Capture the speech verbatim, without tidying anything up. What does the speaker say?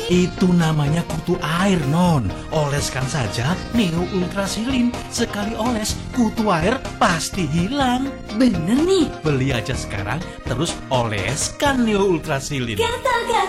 Itu namanya kutu air, Non. Oleskan saja Neo Ultrasilin. Sekali oles, kutu air pasti hilang. Bener nih. Beli aja sekarang, terus oleskan Neo Ultrasilin. Katakan